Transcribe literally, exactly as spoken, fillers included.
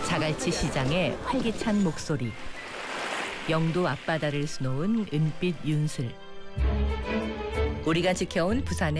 자갈치 시장의 활기찬 목소리. 영도 앞바다를 수놓은 은빛 윤슬. 우리가 지켜온 부산의